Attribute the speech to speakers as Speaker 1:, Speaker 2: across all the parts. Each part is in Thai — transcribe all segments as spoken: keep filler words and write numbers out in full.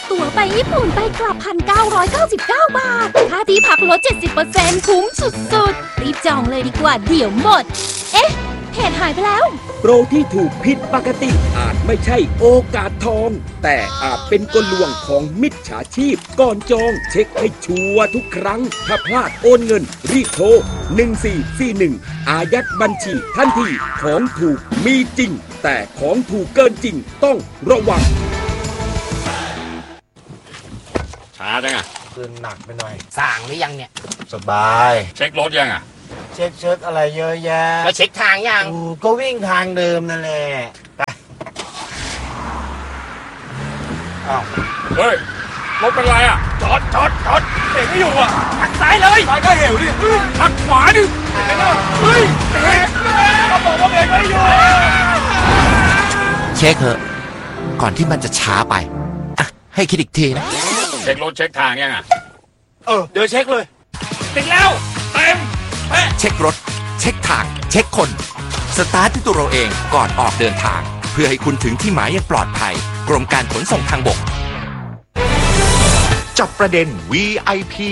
Speaker 1: ตั๋วไปญี่ปุ่นไปกลับ หนึ่งพันเก้าร้อยเก้าสิบเก้า บาทค่าที่พักลด เจ็ดสิบเปอร์เซ็นต์ คุ้มสุดๆรีบจองเลยดีกว่าเดี๋ยวหมดเอ๊ะเพจหายไปแล้ว
Speaker 2: โปรที่ถูกผิดปกติอาจไม่ใช่โอกาสทองแต่อาจเป็นกลลวงของมิจฉาชีพก่อนจองเช็คให้ชัวร์ทุกครั้งถ้าพลาดโอนเงินรีบโทรหนึ่งสี่สี่หนึ่งอายัดบัญชีทันทีของถูกมีจริงแต่ของถูกเกินจริงต้องระวัง
Speaker 3: ช้าจังอ่ะ
Speaker 4: คืนหนักไปหน่อย
Speaker 5: สั่งหรือยังเนี่ย
Speaker 4: สบาย
Speaker 3: เช็ครถยังอ่ะ
Speaker 4: เช็คเช็คอะไรเยอะแยะ
Speaker 5: แล้วเช็คทางยัง
Speaker 4: ก็วิ่งทางเดิมนั่นแหละไป
Speaker 3: อ้าวเฮ้ยรถเป็นไรอ่ะจอดจอดจอดเบรกไม่อยู่อ่ะหักซ้ายเลยซ้ายก็เหวดิหักขวาดิเฮ้ยเบรกเขาบอกว่าเบรกไม่อยู่
Speaker 5: เช็คเถอะก่อนที่มันจะช้าไปอ่ะให้คิดอีกทีนะ
Speaker 3: เช็ครถเช็คทางยังอ่ะ
Speaker 4: เออเดี๋ยวเช็คเลย
Speaker 3: ติดแล้วเต็ม
Speaker 5: เช็ครถเช็คทางเช็คคนสตาร์ทที่ตัวเราเองก่อนออกเดินทางเพื่อให้คุณถึงที่หมายอย่างปลอดภัยกรมการขนส่งทางบก
Speaker 6: จับประเด็น วี ไอ พี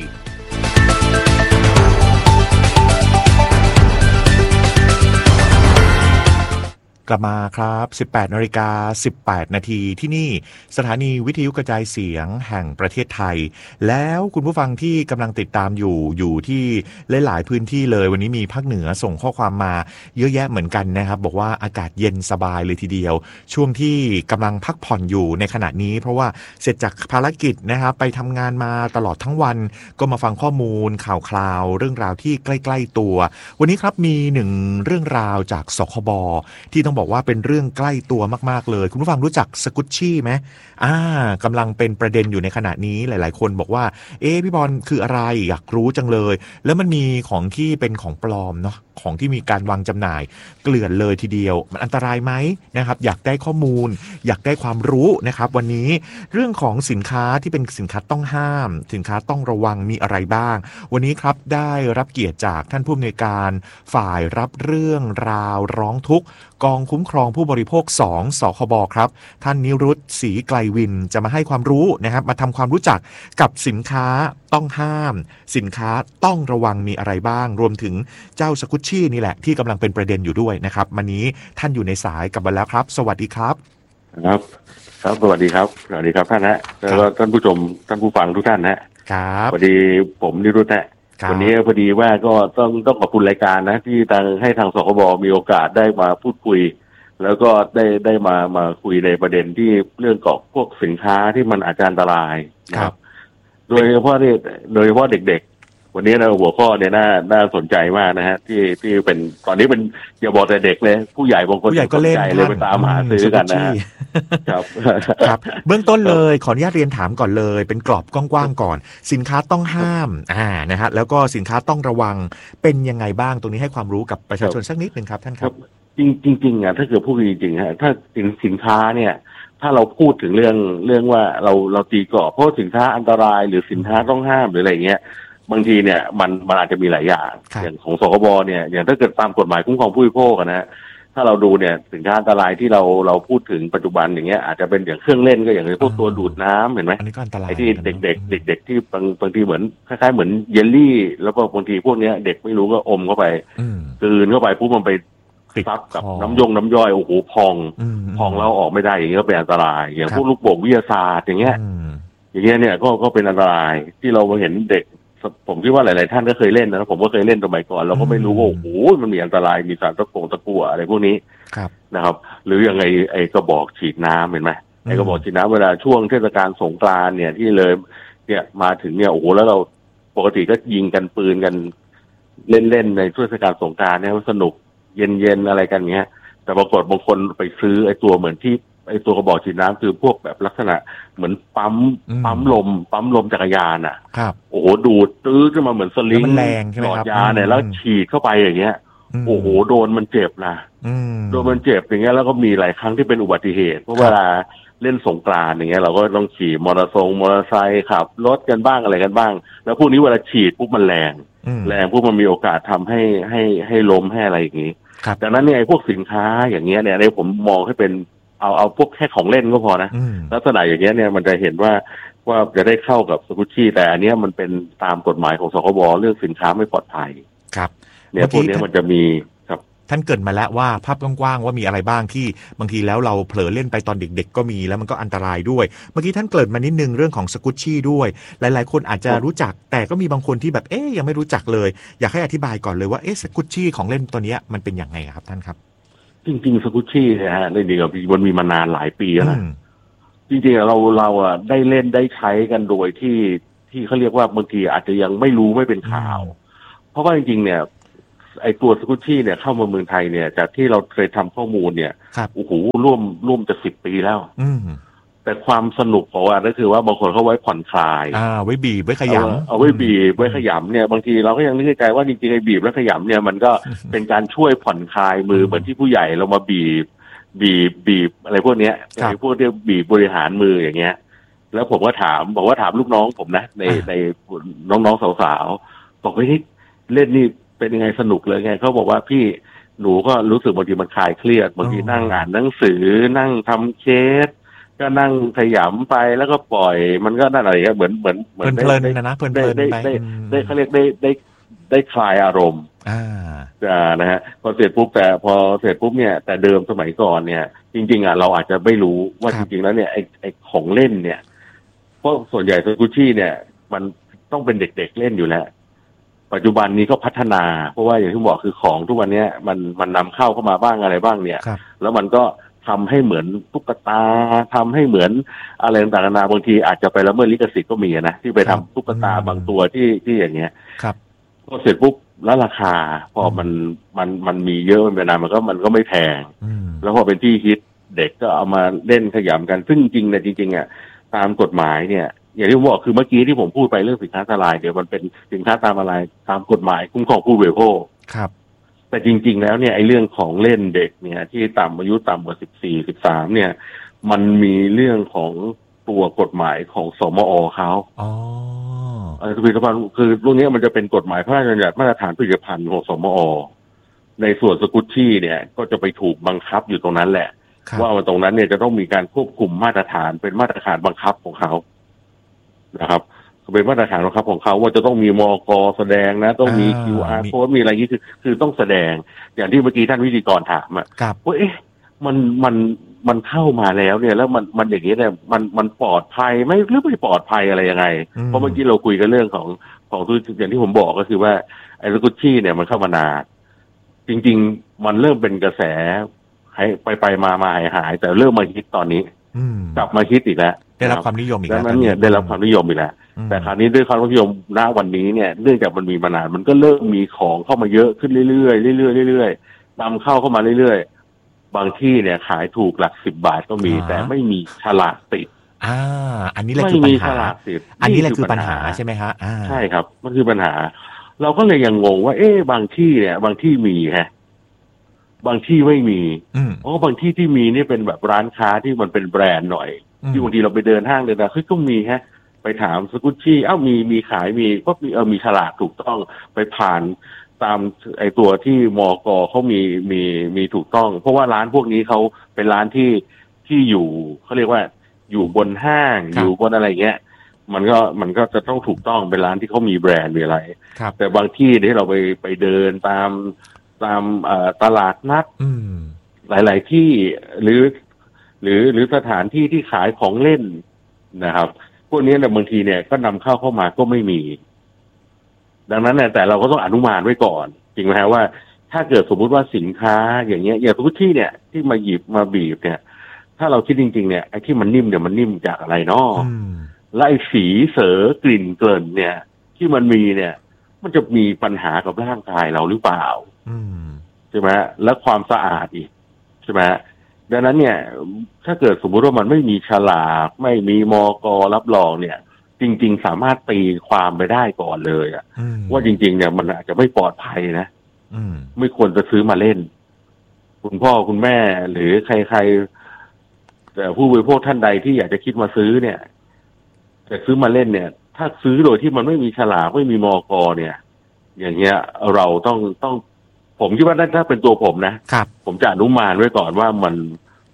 Speaker 6: กลับมาครับ สิบแปดนาฬิกาสิบแปดนาทีที่นี่สถานีวิทยุกระจายเสียงแห่งประเทศไทยแล้วคุณผู้ฟังที่กำลังติดตามอยู่อยู่ที่หลายๆพื้นที่เลยวันนี้มีภาคเหนือส่งข้อความมาเยอะแยะเหมือนกันนะครับบอกว่าอากาศเย็นสบายเลยทีเดียวช่วงที่กำลังพักผ่อนอยู่ในขณะนี้เพราะว่าเสร็จจากภารกิจนะครับไปทำงานมาตลอดทั้งวันก็มาฟังข้อมูลข่าวคราวเรื่องราวที่ใกล้ๆตัววันนี้ครับมีหนึ่งเรื่องราวจากสคบที่ต้องบอกว่าเป็นเรื่องใกล้ตัวมากๆเลยคุณผู้ฟังรู้จักสกุชชี่ไหมอ่ากำลังเป็นประเด็นอยู่ในขณะนี้หลายๆคนบอกว่าเอ๊ะพี่บอลคืออะไรอยากรู้จังเลยแล้วมันมีของที่เป็นของปลอมเนาะของที่มีการวางจำหน่ายเกลื่อนเลยทีเดียวมันอันตรายไหมนะครับอยากได้ข้อมูลอยากได้ความรู้นะครับวันนี้เรื่องของสินค้าที่เป็นสินค้าต้องห้ามสินค้าต้องระวังมีอะไรบ้างวันนี้ครับได้รับเกียรติจากท่านผู้อำนวยการฝ่ายรับเรื่องราวร้องทุกข์กองคุ้มครองผู้บริโภคสองสคบครับท่านนิรุตศรีไกลวินจะมาให้ความรู้นะครับมาทำความรู้จักกับสินค้าต้องห้ามสินค้าต้องระวังมีอะไรบ้างรวมถึงเจ้าสกุชชี่นี่แหละที่กำลังเป็นประเด็นอยู่ด้วยนะครับวันนี้ท่านอยู่ในสายกับเราแล้วครับสวัสดีครับ
Speaker 7: ครับครับสวัสดีครับสวัสดีครับท่านนะแล้วก็ท่านผู้ชมท่านผู้ฟังทุกท่านนะครับสวัสดีผมนิรุตนะวันนี้พอดีว่าก็ต้องต้องขอบคุณรายการนะที่ทางให้ทางสคบมีโอกาสได้มาพูดคุยแล้วก็ได้ได้มามาคุยในประเด็นที่เรื่องของพวกสินค้าที่มันอาจจะอันตรายครับโดยเฉพาะที่โดยเฉพาะเด็กๆวันนี้นะหัวข้อเนี่ยน่าน่าสนใจมากนะฮะที่ที่เป็นตอนนี้เป็นอย่าบอกแต่เด็กเลยผู้ใหญ่บางคน
Speaker 6: ผู้ใหญ่ก็เล่น
Speaker 7: เลยไปตามหาซื้อกันนะ
Speaker 6: ครับครับเบื้องต้นเลยขออนุญาตเรียนถามก่อนเลยเป็นกรอบกว้างๆก่อนสินค้าต้องห้ามอ่านะฮะแล้วก็สินค้าต้องระวังเป็นยังไงบ้างตรงนี้ให้ความรู้กับประชาชนสักนิดนึงครับท่านครับ
Speaker 7: จริงจริงอ่ะถ้าเกิดพูดจริงๆฮะถ้าสินสินค้าเนี่ยถ้าเราพูดถึงเรื่องเรื่องว่าเราเราตีกรอบเพราะสินค้าอันตรายหรือสินค้าต้องห้ามหรืออะไรเงี้ยบางทีเนี่ยมันมันอาจจะมีหลายอย่างอย่างของสคบเนี่ยอย่างถ้าเกิดตามกฎหมายคุ้มครองผู้บริโภคนะฮะถ้าเราดูเนี่ยสินค้าอันตรายที่เราเราพูดถึงปัจจุบันอย่างเงี้ยอาจจะเป็นอย่างเครื่องเล่นก็อย่างพวกตัวดูดน้ำเห็นไหม
Speaker 6: อันนี้ก็อันตราย
Speaker 7: ไอ้ที่เด็กเด็กเด็กเด็กที่บางบางทีเหมือนคล้ายๆเหมือนเยลลี่แล้วก็บางทีพวกเนี้ยเด็กไม่รู้ก็อมเข้าไปกลืนเข้าไปปุ๊บมันไปซับกับน้ำยงน้ำย่อยโอ้โหพองพองแล้วออกไม่ได้อย่างเงี้ยก็เป็นอันตรายอย่างพวกลูกโป่งวิทยาศาสตร์อย่างเงี้ยอย่างเงี้ยเนี่ยก็ก็เป็นอันตรายที่เราเห็นเด็กผมคิดว่าหลายๆท่านก็เคยเล่นนะผมก็เคยเล่นสมัยก่อนเราก็ไม่รู้ว่าโอ้โหมันมีอันตรายมีสารตะโกงตะกั่วอะไรพวกนี้นะครับหรืออย่างไอไอกระบอกฉีดน้ำเห็นไหมไอกระบอกฉีดน้ำเวลาช่วงเทศกาลสงกรานต์เนี่ยที่เลยเนี่ยมาถึงเนี่ยโอ้โหแล้วเราปกติก็ยิงกันปืนกันเล่นๆในเทศกาลสงกรานต์เนี่ยสนุกเย็นๆอะไรกันเงี้ยแต่ปรากฏบางคนไปซื้อไอ้ตัวเหมือนที่ไอ้ตัวกระบอกฉีดน้ำคือพวกแบบลักษณะเหมือนปั๊มปั๊มลมปั๊มลมจักรยานอ่ะโอ้โหดูดตื้อขึ้นมาเหมือนสลิงหลอดยาเนี่ยแล้วฉีดเข้าไปอย่างเงี้ยโอ้โหโดนมันเจ็บนะโดนมันเจ็บอย่างเงี้ยแล้วก็มีหลายครั้งที่เป็นอุบัติเหตุเพราะเวลาเล่นสงกรานต์อย่างเงี้ยเราก็ต้องขี่มอเตอร์ไซค์มอเตอร์ไซค์ขับรถกันบ้างอะไรกันบ้างแล้วพวกนี้เวลาฉีดปุ๊บมันแรงแรงพวกมันมีโอกาสทำให้ให้ให้ล้มให้อะไรอย่างงี้ดังนั้นเนี่ยพวกสินค้าอย่างเงี้ยเนี่ยในผมมองให้เป็นเอาเอาพวกแค่ของเล่นก็พอนะลักษณะอย่างเงี้ยเนี่ยมันจะเห็นว่าว่าจะได้เข้ากับสกุชชี่แต่อันเนี้ยมันเป็นตามกฎหมายของสคบเรื่องสินค้าไม่ปลอดภัย
Speaker 6: ครับ
Speaker 7: เนี่ยพวกนี้มันจะมีครับ
Speaker 6: ท่านเกิดมาแล้วว่าภาพกว้างๆว่ามีอะไรบ้างที่บางทีแล้วเราเผลอเล่นไปตอนเด็กๆก็มีแล้วมันก็อันตรายด้วยเมื่อกี้ท่านเกิดมานิดนึงเรื่องของสกุชชี่ด้วยหลายๆคนอาจจะรู้จักแต่ก็มีบางคนที่แบบเอ๊ยยังไม่รู้จักเลยอยากให้อธิบายก่อนเลยว่าเอ๊ะสกุชชี่ของเล่นตัวนี้มันเป็นยังไงครับท่านครับ
Speaker 7: จริงๆสกุชชี่เนี่ยฮะในเด็กมันมีมานานหลายปีแล้วนะจริงๆเราเราอ่ะได้เล่นได้ใช้กันโดยที่ที่เขาเรียกว่าบางทีอาจจะยังไม่รู้ไม่เป็นข่าวเพราะว่าจริงๆเนี่ยไอตัวสกุชชี่เนี่ยเข้ามาเมืองไทยเนี่ยจากที่เราเคยทำข้อมูลเนี่ยโอ้โหร่วมร่วมจะสิบปีแล้วแต่ความสนุกของว่าก็คือว่าบางคนเขาไว้ผ่อนคลาย
Speaker 6: อ่าไว้บีบไว้ขยำ
Speaker 7: เอาไว้บีบไว้ขยำเนี่ยบางทีเราก็ยังนึกในใจว่าจริงๆไอ้บีบแล้วขยำเนี่ยมันก็เป็นการช่วยผ่อนคลายมือเหมือนที่ผู้ใหญ่เรามาบีบบีบบีบอะไรพวกเนี้ยไอ้พวกที่บีบบริหารมืออย่างเงี้ยแล้วผมก็ถามบอกว่าถามลูกน้องผมนะในในน้องๆสาวๆบอกว่านี่เล่นนี่เป็นยังไงสนุกเลยไงเขาบอกว่าพี่หนูก็รู้สึกบางทีมันคลายเครียดบางทีนั่งอ่านหนังสือนั่งทำเคสก็นั่งขยำไปแล้วก็ปล่อยมันก็นั่นอะไรเหมือนเหมือนเหมือน
Speaker 6: เพลินๆนะนะเพลินๆ
Speaker 7: ได้ได้ได้เขาเรียกได้ได้ได้คลายอารมณ์
Speaker 6: อ่
Speaker 7: านะฮะพอเสร็จปุ๊บแต่พอเสร็จปุ๊บเนี่ยแต่เดิมสมัยก่อนเนี่ยจริงๆอ่ะเราอาจจะไม่รู้ว่าจริงๆแล้วเนี่ยไอ้ไอ้ของเล่นเนี่ยเพราะส่วนใหญ่สกุชชี่เนี่ยมันต้องเป็นเด็กๆเล่นอยู่แล้วปัจจุบันนี้ก็พัฒนาเพราะว่าอย่างที่บอกคือของทุกวันนี้มันมันนำเข้าเข้ามาบ้างอะไรบ้างเนี่ยแล้วมันก็ทำให้เหมือนตุ๊กตาทำให้เหมือนอะไรต่างๆนานาบางทีอาจจะไปละเมิดลิขสิทธิ์ก็มีนะที่ไปทำตุ๊กตาบางตัวที่ที่อย่างเงี้ย
Speaker 6: ครับ
Speaker 7: พอเสร็จปุ๊บแล้วราคาพอมันมันมันมีเยอะมันเป็นนานมันก็มันก็ไม่แพงแล้วพอเป็นที่ฮิตเด็กก็เอามาเล่นขยำกันซึ่งจริงๆเนี่ยจริงๆอ่ะตามกฎหมายเนี่ยอย่างที่ผมบอกคือเมื่อกี้ที่ผมพูดไปเรื่องสินค้าอันตรายเดี๋ยวมันเป็นสินค้าตามอะไรตามกฎหมายคุ้มครองผู้บริโภค
Speaker 6: ครับ
Speaker 7: แต่จริงๆแล้วเนี่ยไอ้เรื่องของเล่นเด็กเนี่ยที่ต่ำอายุต่ำกว่าสิบสี่ สิบสามเนี่ยมันมีเรื่องของตัวกฎหมายของสมอเขา
Speaker 6: อ๋อ
Speaker 7: เออผลิตภัณฑ์คือเรื่องนี้มันจะเป็นกฎหมายพระราชบัญญัติมาตรฐานผลิตภัณฑ์ของสมอในส่วนสกุชชี่เนี่ยก็จะไปถูกบังคับอยู่ตรงนั้นแหละว่าตรงนั้นเนี่ยจะต้องมีการควบคุมมาตรฐานเป็นมาตรฐานบังคับของเขานะครับเป็นมาตรฐานบังคับของเขาว่าจะต้องมีมก.แสดงนะต้องมี คิว อาร์ code มีอะไรอย่างนี้คือคือต้องแสดงอย่างที่เมื่อกี้ท่านวิทยากรถามอ่ะว่าเอ๊ะมันมันมันเข้ามาแล้วเนี่ยแล้วมันมันอย่างนี้เนี่ยมันมันปลอดภัยไหมหรือไม่ปลอดภัยอะไรยังไงเพราะเมื่อกี้เราคุยกันเรื่องของของทุกอย่างที่ผมบอกก็คือว่าไอ้สกุชชี่เนี่ยมันเข้ามานานจริงๆมันเริ่มเป็นกระแสให้ไปไปมามาหายหายแต่เริ่มมาฮิตตอนนี้กลับมาฮิตอีกแล้ว
Speaker 6: ได้รับความนิยมอีกแล้ว
Speaker 7: นั้นเนี่ยได้รับความนิยมอีกแล้วแต่คราวนี้ด้วยความนิยมณวันนี้เนี่ยเนื่องจากมันมีมานานมันก็เริ่มมีของเข้ามาเยอะขึ้นเรื่อยๆเรื่อยๆเรื่อยๆนำเข้าเข้ามาเรื่อยๆบางที่เนี่ยขายถูกหลักสิบบาทก็มีแต่ไม่มีฉลากติด
Speaker 6: อ่าอันนี้แหละคือปัญหาอันนี้แหละคือปัญหาใช่ไหมฮะ
Speaker 7: ใช่ครับมันคือปัญหาเราก็เลยยังงงว่าเอ๊ะบางที่เนี่ยบางที่มีฮะบางที่ไม่มีอ๋อบางที่ที่มีนี่เป็นแบบร้านค้าที่มันเป็นแบรนด์หน่อยที่บางทีเราไปเดินห้างเดินอะไรเฮ้ยก็มีฮะไปถามสกุชชี่เอ้ามีมีขายมีก็มีเออมีฉลากถูกต้องไปผ่านตามไอตัวที่มก.เขามีมีมีถูกต้องเพราะว่าร้านพวกนี้เขาเป็นร้านที่ที่อยู่เขาเรียกว่าอยู่บนห้างอยู่บนอะไรเงี้ยมันก็มันก็จะต้องถูกต้องเป็นร้านที่เขามีแบรนด์มีอะไรแต่บางที่ที่เราไปไปเดินตามตามตลาดนัดหลายๆที่หรือหรือหรือสถานที่ที่ขายของเล่นนะครับพวกนี้เนี่ยบางทีเนี่ยก็นำเข้าเข้ามาก็ไม่มีดังนั้นเนี่ยแต่เราก็ต้องอนุมานไว้ก่อนจริงไหมฮะว่าถ้าเกิดสมมุติว่าสินค้าอย่างเงี้ยอย่างทุกที่เนี่ยที่มาหยิบมาบีบเนี่ยถ้าเราคิดจริงๆเนี่ยไอ้ที่มันนิ่มเนี่ยมันนิ่มจากอะไรเนาะและไอ้สีเสอกลิ่นเกลิ่นเนี่ยที่มันมีเนี่ยมันจะมีปัญหากับร่างกายเราหรือเปล่าใช่ไหมและความสะอาดอีกใช่ไหมดังนั้นเนี่ยถ้าเกิดสมมุติว่ามันไม่มีฉลากไม่มีมก.รับรองเนี่ยจริงๆสามารถตีความไปได้ก่อนเลยอะว่าจริงๆเนี่ยมันอาจจะไม่ปลอดภัยนะไม่ควรจะซื้อมาเล่นคุณพ่อคุณแม่หรือใครๆแต่ผู้บริโภคท่านใดที่อยากจะคิดมาซื้อเนี่ยจะซื้อมาเล่นเนี่ยถ้าซื้อโดยที่มันไม่มีฉลากไม่มีมก.เนี่ยอย่างเงี้ยเราต้องต้องผมคิดว่าถ้าเป็นตัวผมนะครับผมจะอนุมานไว้ก่อนว่ามัน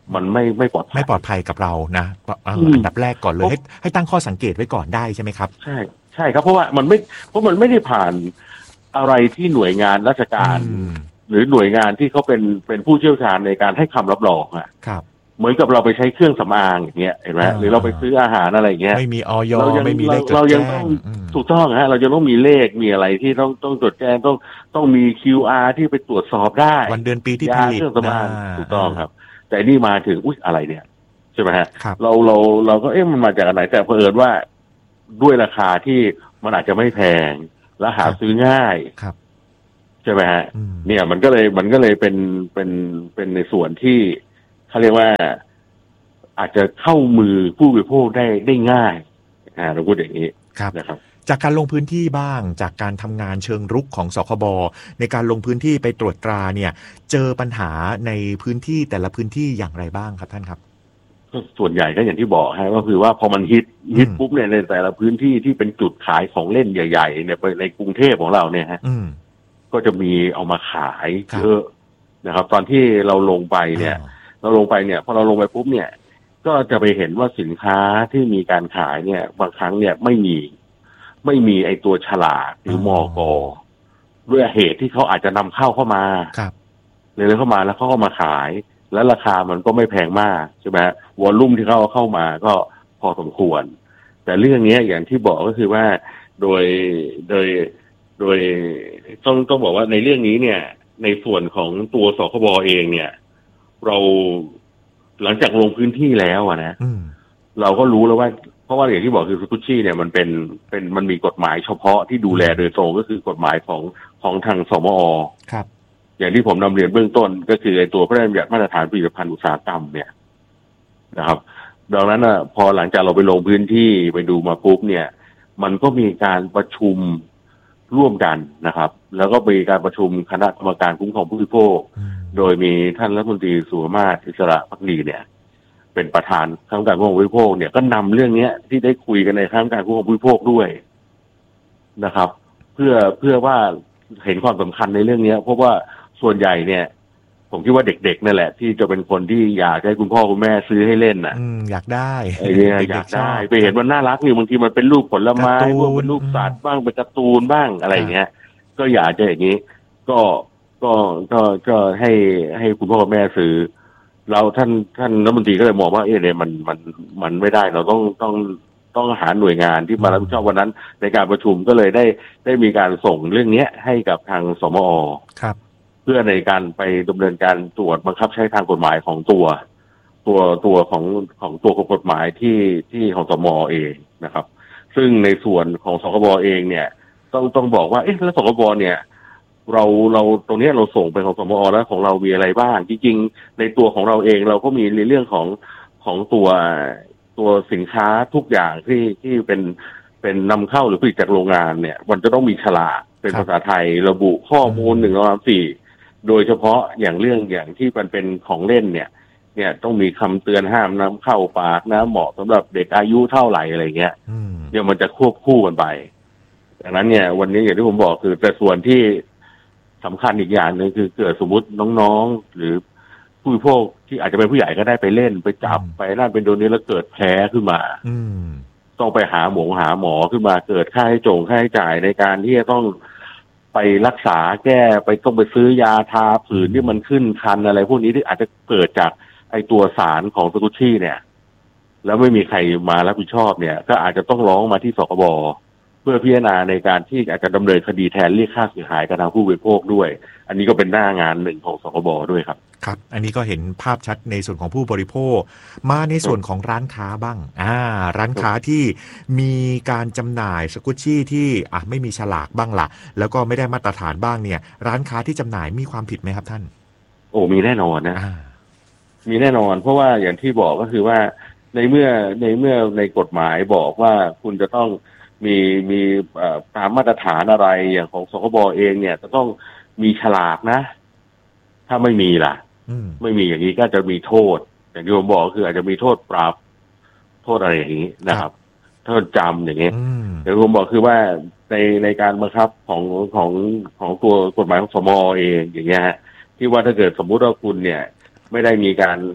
Speaker 7: มันไม่ไม่ปลอดภัย
Speaker 6: ไม่ปลอดภัยกับเรานะอันดับแรกก่อนเลยให้ให้ตั้งข้อสังเกตไว้ก่อนได้ใช่ไหมครับ
Speaker 7: ใช่ใช่ครับเพราะว่ามันไม่เพราะมันไม่ได้ผ่านอะไรที่หน่วยงานราชการหรือหน่วยงานที่เขาเป็นเป็นผู้เชี่ยวชาญในการให้คำรับรองอ่ะ
Speaker 6: ครับ
Speaker 7: เหมือนกับเราไปใช้เครื่องสำอางอย่างเงี้ยเห็นไหมหรือเราไปซื้ออาหารอะไรอย่างเงี้ย
Speaker 6: ไม่มีอย.ไม่มีเลขจดแจ้ง
Speaker 7: เรายังต้องถูกต้องฮะเราจะต้องมีเลขมีอะไรที่ต้องต้องจดแจ้งต้องต้องมี คิว อาร์ ที่ไปตรวจสอบได้
Speaker 6: วันเดือนปีที่ผลิต
Speaker 7: เครื่องสำอางถูกต้องครับแต่นี่มาถึงอุ๊ยอะไรเนี่ยใช่ไหมฮะเราเราเราก็เอ๊ะมันมาจากไหนแต่เผอิญว่าด้วยราคาที่มันอาจจะไม่แพงและหาซื้อง่าย
Speaker 6: ครับ
Speaker 7: ใช่ไหมฮะเนี่ยมันก็เลยมันก็เลยเป็นเป็นเป็นในส่วนที่เขาเรียกว่าอาจจะเข้ามือผู้บริโภคได้ได้ง่ายอ่าเราพูดอย่างนี้นะครับ
Speaker 6: จากการลงพื้นที่บ้างจากการทำงานเชิงรุกของสคบในการลงพื้นที่ไปตรวจตราเนี่ยเจอปัญหาในพื้นที่แต่ละพื้นที่อย่างไรบ้างครับท่านครับ
Speaker 7: ส่วนใหญ่ก็อย่างที่บอกฮะก็คือว่าพอมันฮิตฮิตปุ๊บเนี่ยในแต่ละพื้นที่ที่เป็นจุดขายของเล่นใหญ่ๆเนี่ยในกรุงเทพของเราเนี่ยฮะก็จะมีเอามาขายเยอะนะครับตอนที่เราลงไปเนี่ยเราลงไปเนี่ยพอเราลงไปปุ๊บเนี่ยก็จะไปเห็นว่าสินค้าที่มีการขายเนี่ยบางครั้งเนี่ยไม่มีไม่มีไอตัวฉลากหรือมก.ด้วยเหตุที่เขาอาจจะนำเข้าเข้ามาเลยเข้ามาแล้วเขาก็มาขายแล้วราคามันก็ไม่แพงมากใช่ไหมวอลลุ่มที่เขาเข้ามาก็พอสมควรแต่เรื่องนี้อย่างที่บอกก็คือว่าโดยโดยโดยต้องต้องบอกว่าในเรื่องนี้เนี่ยในส่วนของตัวสคบเองเนี่ยเราหลังจากลงพื้นที่แล้วอะนะเราก็รู้แล้วว่าเพราะว่าอย่างที่บอกคือสกุชชี่เนี่ยมันเป็นเป็นมันมีกฎหมายเฉพาะที่ดูแลโดยตรงก็คือกฎหมายของของทางสมอ.
Speaker 6: ครับ
Speaker 7: อย่างที่ผมนำเรียนเบื้องต้นก็คือไอ้ตัวพระราชบัญญัติมาตรฐานผลิตภัณฑ์อุตสาหกรรมเนี่ยนะครับดังนั้นอ่ะพอหลังจากเราไปลงพื้นที่ไปดูมาปุ๊บเนี่ยมันก็มีการประชุมร่วมกันนะครับแล้วก็มีการประชุมคณะกรรมการคุ้มครองผู้บริโภคโดยมีท่านรัฐมนตรีสุภาพอิสระภักดีเนี่ยเป็นประธานคณะกรรมการคุ้มครองผู้บริโภคเนี่ยก็นำเรื่องนี้ที่ได้คุยกันในคณะกรรมการคุ้มครองผู้บริโภคด้วยนะครับเพื่อเพื่อว่าเห็นความสำคัญในเรื่องนี้เพราะว่าส่วนใหญ่เนี่ยผมคิดว่าเด็กๆนั่นแหละที่จะเป็นคนที่อยากให้คุณพ่อคุณแม่ซื้อให้เล่นน่ะ
Speaker 6: อยากได้
Speaker 7: ไอ้เนี่ยอยากได้ไปเห็นมันน่ารักนี่บางทีมันเป็นรูปผลไม้พวกเป็นรูปสัตว์บ้างเป็นการ์ตูนบ้างอะไรเงี้ยก็อยากจะอย่างนี้ก็ก็ก็ก็ให้ให้คุณพ่อคุณแม่ซื้อเราท่านท่านรัฐมนตรีก็เลยมองว่าเอ๊ะเนี่ยมันมันมันไม่ได้เราต้องต้องต้องหาหน่วยงานที่มารับผิดชอบวันนั้นในการประชุมก็เลยได้ได้มีการส่งเรื่องนี้ให้กับทางสมอ.
Speaker 6: ครับ
Speaker 7: เพื่อในการไปดำเนินการตรวจบังคับใช้ทางกฎหมายของตัวตัวตัวของของตัวกฎหมายที่ที่ของสมอ.เองนะครับซึ่งในส่วนของสคบเองเนี่ยต้องต้องบอกว่าเอ๊ะแล้วสคบเนี่ยเราเราตรงนี้เราส่งไปของสมอ.แล้วของเรามีอะไรบ้างจริงๆในตัวของเราเองเราก็มีในเรื่องของของตัวตัวสินค้าทุกอย่างที่ที่เป็นเป็นนำเข้าหรือผลิตจากโรงงานเนี่ยมันจะต้องมีฉลากเป็นภาษาไทยระบุข้อมูลหนึ่งสองสามสี่โดยเฉพาะอย่างเรื่องอย่างที่มันเป็นของเล่นเนี่ยเนี่ยต้องมีคำเตือนห้ามนำเข้าปากนะเหมาะสำหรับเด็กอายุเท่าไหร่อะไรเงี้ยเดี๋ยวมันจะควบคู่กันไปดังนั้นเนี่ยวันนี้อย่างที่ผมบอกคือแต่ส่วนที่สำคัญอีกอย่างหนึ่งคือเกิดสมมติน้องๆหรือผู้บริโภคที่อาจจะเป็นผู้ใหญ่ก็ได้ไปเล่นไปจับไปนั่นเป็นโดนนี้แล้วเกิดแพ้ขึ้นมาต้องไปหาหมอหาหมอขึ้นมาเกิดค่าใช้จ่ายค่าใช้จ่ายในการที่จะต้องไปรักษาแก้ไปต้องไปซื้อยาทาผื่นที่มันขึ้นคันอะไรพวกนี้ที่อาจจะเกิดจากไอตัวสารของสกุชชี่เนี่ยแล้วไม่มีใครมารับผิดชอบเนี่ยก็อาจจะต้องร้องมาที่สคบเพื่อพิจารณาในการที่อาจจะดำเนินคดีแทนเรียกค่าเสียหายกับทางผู้บริโภคด้วยอันนี้ก็เป็นหน้างานหนึ่งของสคบด้วยครับ
Speaker 6: ครับอันนี้ก็เห็นภาพชัดในส่วนของผู้บริโภคมาในส่วนของร้านค้าบ้างอ่าร้านค้าที่มีการจำหน่ายสกุชชี่ที่อ่ะไม่มีฉลากบ้างล่ะแล้วก็ไม่ได้มาตรฐานบ้างเนี่ยร้านค้าที่จำหน่ายมีความผิดไหมครับท่าน
Speaker 7: โอ้มีแน่นอนนะมีแน่นอนเพราะว่าอย่างที่บอกก็คือว่าในเมื่อในเมื่อในกฎหมายบอกว่าคุณจะต้องมีมีตามมาตรฐานอะไรอย่างของสคบเองเนี่ยจะต้องมีฉลากนะถ้าไม่มีล่ะไม่มีอย่างนี้ก็จะมีโทษอย่างที่ผมบอกคืออาจจะมีโทษปรับโทษอะไรอย่างนี้นะครับโทษจำอย่างเงี้ยแต่ผมบอกคือว่าในในการบังคับของของของตัวกฎหมายของสมอเองอย่างเงี้ยฮะที่ว่าถ้าเกิดสมมุติว่าคุณเนี่ยไม่ได้มีการ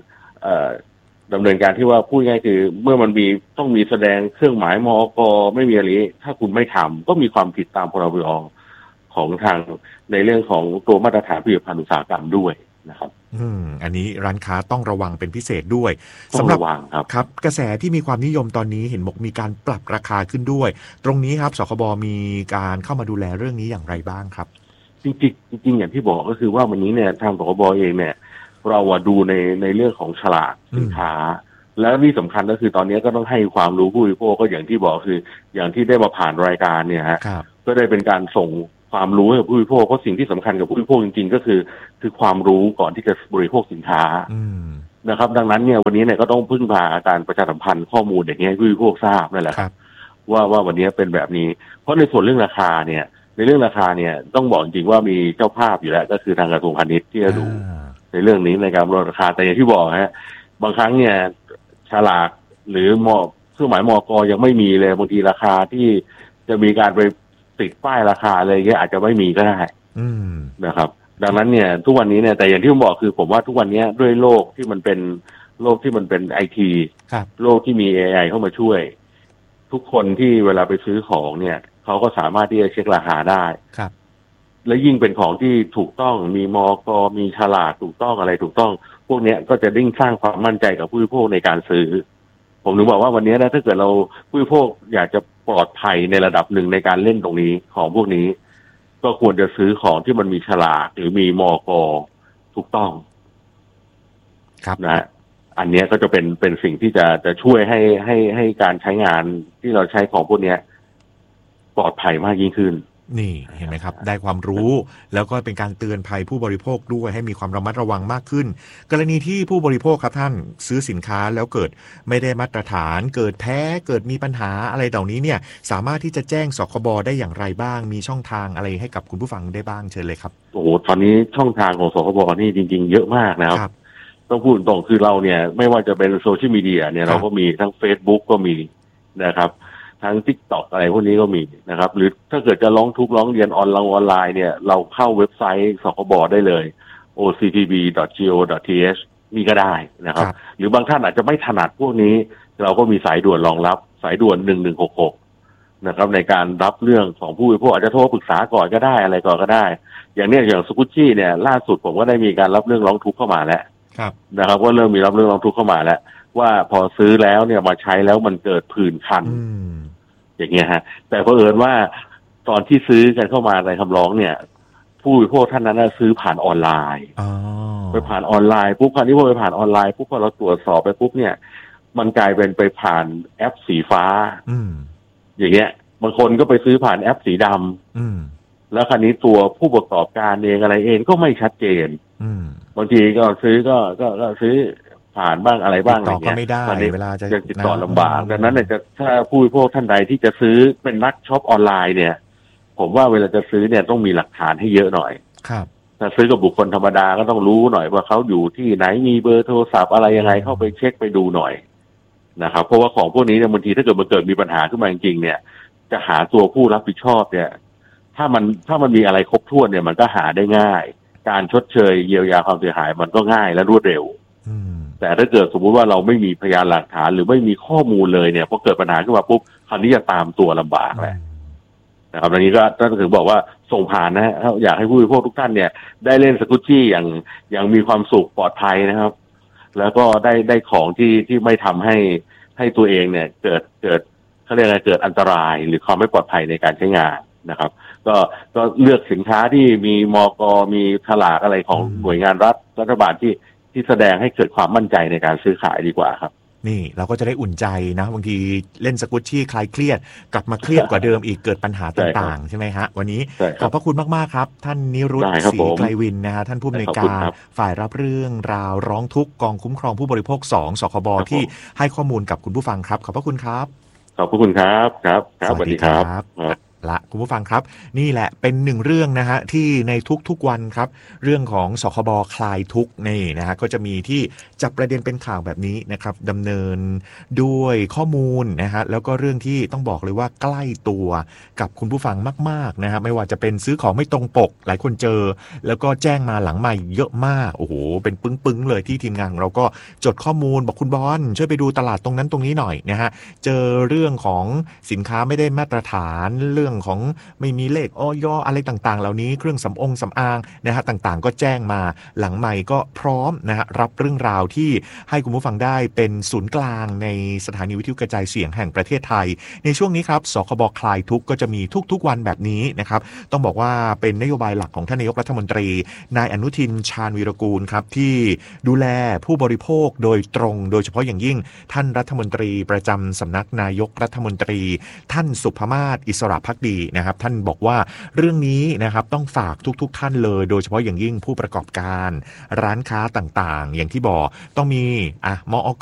Speaker 7: เอ่อดำเนินการที่ว่าพูดง่ายคือเมื่อมันมีต้องมีแสดงเครื่องหมายมอกไม่มีอะไรถ้าคุณไม่ทำก็มีความผิดตามพรบของทางในเรื่องของตัวมาตรฐานผลิตภัณฑ์อุตสาหกรรมด้วยนะครับ
Speaker 6: อืมอันนี้ร้านค้าต้องระวังเป็นพิเศษด้วย
Speaker 7: ต้องระวังครับ
Speaker 6: ครับกระแสที่มีความนิยมตอนนี้เห็นบอกมีการปรับราคาขึ้นด้วยตรงนี้ครับสคบมีการเข้ามาดูแลเรื่องนี้อย่างไรบ้างครับ
Speaker 7: จริงๆจริงๆอย่างที่บอกก็คือว่าวันนี้เนี่ยทางสคบเองเนี่ยเราดูในในเรื่องของฉลากสินค้าแล้วที่สำคัญก็คือตอนนี้ก็ต้องให้ความรู้ผู้บริโภคก็อย่างที่บอกคืออย่างที่ได้มาผ่านรายการเนี่ยฮะก็ได้เป็นการส่งความรู้ให้กับผู้บริโภคเพราะสิ่งที่สำคัญกับผู้บริโภคจริงๆก็คือคือความรู้ก่อนที่จะบริโภคสินค้านะครับดังนั้นเนี่ยวันนี้เนี่ยก็ต้องพึ่งพาการประชาสัมพันธ์ข้อมูลอย่างนี้ให้ผู้บริโภคทราบนั่นแหละครับว่าว่าวันนี้เป็นแบบนี้เพราะในส่วนเรื่องราคาเนี่ยในเรื่องราคาเนี่ยต้องบอกจริงว่ามีเจ้าภาพอยู่แล้วก็คือทางกระทรวงพาณิชย์ที่จะดูในเรื่องนี้ในการลดราคาแต่อย่างที่บอกฮะบางครั้งเนี่ยฉลากหรือมอเครื่องหมายมอกยังไม่มีเลยบางทีราคาที่จะมีการไปติดป้ายราคาอะไรเงี้ยอาจจะไม่มีก็ได้นะครับดังนั้นเนี่ยทุกวันนี้เนี่ยแต่อย่างที่ผมบอกคือผมว่าทุกวันนี้ด้วยโลกที่มันเป็นโลกที่มันเป็นไอทีโลกที่มี เอ ไอ เข้ามาช่วยทุกคนที่เวลาไปซื้อของเนี่ยเขาก็สามารถที่จะเช็คราคาได้
Speaker 6: ครับ
Speaker 7: และยิ่งเป็นของที่ถูกต้องมีมอกมีฉลากถูกต้องอะไรถูกต้องพวกนี้ก็จะยิ่งสร้างความมั่นใจกับผู้บริโภคในการซื้อผมถึงบอกว่าวันนี้นะถ้าเกิดเราผู้บริโภคอยากจะปลอดภัยในระดับหนึ่งในการเล่นตรงนี้ของพวกนี้ก็ควรจะซื้อของที่มันมีฉลากหรือมีมอกถูกต้อง
Speaker 6: ครับ
Speaker 7: นะอันนี้ก็จะเป็นเป็นสิ่งที่จะจะช่วยให้ให้ให้การใช้งานที่เราใช้ของพวกนี้ปลอดภัยมากยิ่งขึ้น
Speaker 6: นี่เห็นไหมครับได้ความรู้แล้วก็เป็นการเตือนภัยผู้บริโภคด้วยให้มีความระมัดระวังมากขึ้นกรณีที่ผู้บริโภคครับท่านซื้อสินค้าแล้วเกิดไม่ได้มาตรฐานเกิดแพ้เกิดมีปัญหาอะไรเหล่านี้เนี่ยสามารถที่จะแจ้งสคบได้อย่างไรบ้างมีช่องทางอะไรให้กับคุณผู้ฟังได้บ้างเชิญเลยครับ
Speaker 7: โอ้โหตอนนี้ช่องทางของสคบนี่จริงๆเยอะมากนะครับต้องพูดตรงคือเราเนี่ยไม่ว่าจะเป็นโซเชียลมีเดียเนี่ยเราก็มีทั้ง Facebook ก็มีนะครับทั้ง TikTok อะไรพวกนี้ก็มีนะครับหรือถ้าเกิดจะร้องทุกข์ร้องเรียนออนไลน์ออนไลน์เนี่ยเราเข้าเว็บไซต์สคบได้เลย โอ ซี ที บี ดอท จี โอ ดอท ที เอช นี่ก็ได้นะครับหรือบางท่านอาจจะไม่ถนัดพวกนี้เราก็มีสายด่วนรองรับสายด่วนหนึ่งหนึ่งหกหกนะครับในการรับเรื่องของผู้บริโภคอาจจะโทรปรึกษาก่อนก็ได้อะไรก่อนก็ได้อย่างเนี้ยอย่างสกุชชี่เนี่ยล่าสุดผมก็ได้มีการรับเรื่องร้องทุกข์เข้ามาแล้วนะครับว่าเริ่มมีรับเรื่องร้องทุกข์เข้ามาแล้วว่าพอซื้อแล้วเนี่ยมาใช้แล้วมันเกิดผื่นคันอย่างเงี้ยฮะแต่เผอิญว่าตอนที่ซื้อกันเข้ามาในคำร้องเนี่ยผู้บริโภคท่านนั้นซื้อผ่านออนไลน์ไปผ่านออนไลน์ปุ๊บคราวนี้พอไปผ่านออนไลน์ปุ๊บพอเราตรวจสอบไปปุ๊บเนี่ยมันกลายเป็นไปผ่านแอปสีฟ้าอย่างเงี้ยบางคนก็ไปซื้อผ่านแอปสีดำแล้วคราวนี้ตัวผู้ประกอบการเองอะไรเองก็ไม่ชัดเจนบางทีก็ซื้อก็ก็ก็ซื้อผ่านบ้างอะไรบ้างอะไรเงี้ย
Speaker 6: ตอนนี้เวลาจะ
Speaker 7: ติดต่อลำบากดังนั้นเนี่ยจะถ้าผู้บริโภคท่านใดที่จะซื้อเป็นนักช็อปออนไลน์เนี่ยผมว่าเวลาจะซื้อเนี่ยต้องมีหลักฐานให้เยอะหน่อย
Speaker 6: ครับ
Speaker 7: ถ้าซื้อกับบุคคลธรรมดาก็ต้องรู้หน่อยว่าเขาอยู่ที่ไหนมีเบอร์โทรศัพท์อะไรยังไงเข้าไปเช็คไปดูหน่อยนะครับเพราะว่าของพวกนี้เนี่ยบางทีถ้าเกิดมันเกิดมีปัญหาขึ้นมาจริงๆเนี่ยจะหาตัวผู้รับผิดชอบเนี่ยถ้ามันถ้ามันมีอะไรครบถ้วนเนี่ยมันก็หาได้ง่ายการชดเชยเยียวยาความเสียหายมันก็ง่ายและรวดเร็วแต่ถ้าเกิดสมมุติว่าเราไม่มีพยานหลักฐานหรือไม่มีข้อมูลเลยเนี่ยพอเกิดปัญหาขึ้นมาปุ๊บคราวนี้จะตามตัวลำบากแหละนะครับอันนี้ก็ต้องถึงบอกว่าส่งผ่านนะฮะอยากให้ผู้บริโภคทุกท่านเนี่ยได้เล่นสกุชชี่อย่างอย่างมีความสุขปลอดภัยนะครับแล้วก็ได้ได้ของที่ที่ไม่ทำให้ให้ตัวเองเนี่ยเกิดเกิดเขาเรียกอะไรเกิดอันตรายหรือความไม่ปลอดภัยในการใช้งานนะครับก็ก็เลือกสินค้าที่มีมก.มีฉลากอะไรของหน่วยงานรัฐรัฐบาลที่ที่แสดงให้เกิดความมั่นใจในการซื้อขายดีกว่าครับ
Speaker 6: นี่เราก็จะได้อุ่นใจนะบางทีเล่นสกุชชี่คลายเครียดกลับมาเครียดกว่าเดิมอีกเกิดปัญหาต่างๆใช่ไหมฮะวันนี้ขอบพระคุณมากๆครับท่านนิรุตศรีไกลวินนะฮะท่านผู้อำนวยการฝ่ายรับเรื่องราวร้องทุกข์กองคุ้มครองผู้บริโภคสองสคบที่ให้ข้อมูลกับคุณผู้ฟังครับขอบพระคุณครับ
Speaker 7: ขอบพระคุณครับครับ
Speaker 6: สวัสดีครับละคุณผู้ฟังครับนี่แหละเป็นหนึ่งเรื่องนะฮะที่ในทุกๆวันครับเรื่องของสคบคลายทุกข์นี่นะฮะก็จะมีที่จับประเด็นเป็นข่าวแบบนี้นะครับดำเนินด้วยข้อมูลนะฮะแล้วก็เรื่องที่ต้องบอกเลยว่าใกล้ตัวกับคุณผู้ฟังมากๆนะฮะไม่ว่าจะเป็นซื้อของไม่ตรงปกหลายคนเจอแล้วก็แจ้งมาหลังใหม่เยอะมากโอ้โหเป็นปึ้งๆเลยที่ทีมงานเราก็จดข้อมูลบอกคุณบอลช่วยไปดูตลาดตรงนั้นตรงนี้หน่อยนะฮะเจอเรื่องของสินค้าไม่ได้มาตรฐานเรื่องของไม่มีเลขอย.อะไรต่างๆเหล่านี้เครื่องสำอางสำอางนะฮะต่างๆก็แจ้งมาหลังใหม่ก็พร้อมนะฮะรับเรื่องราวที่ให้คุณผู้ฟังได้เป็นศูนย์กลางในสถานีวิทยุกระจายเสียงแห่งประเทศไทยในช่วงนี้ครับสคบคลายทุกข์ก็จะมีทุกๆวันแบบนี้นะครับต้องบอกว่าเป็นนโยบายหลักของท่านนายกรัฐมนตรีนายอนุทินชาญวีรกูลครับที่ดูแลผู้บริโภคโดยตรงโดยเฉพาะอย่างยิ่งท่านรัฐมนตรีประจำสำนักนายกรัฐมนตรีท่านสุภมาศอิสระภักดีนะครับท่านบอกว่าเรื่องนี้นะครับต้องฝากทุกๆท่านเลยโดยเฉพาะอย่างยิ่งผู้ประกอบการร้านค้าต่างๆอย่างที่บอกต้องมีอ่ะมอก